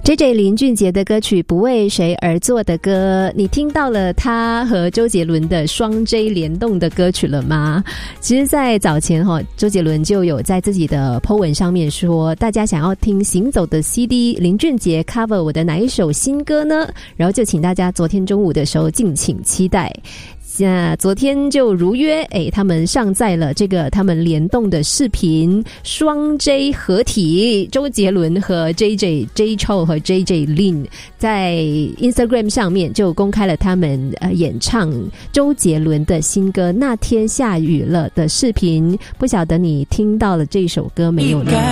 JJ 林俊杰的歌曲《不为谁而作的歌》，你听到了他和周杰伦的双 J 联动的歌曲了吗？其实在早前周杰伦就有在自己的 po 文上面说，大家想要听行走的 CD 林俊杰 cover 我的哪一首新歌呢？然后就请大家昨天中午的时候敬请期待。昨天就如约他们上载了这个他们联动的视频，双 J 合体，周杰伦和 JJ J Chou 和 JJ Lin 在 Instagram 上面就公开了他们演唱周杰伦的新歌《那天下雨了》的视频，不晓得你听到了这首歌没有呢？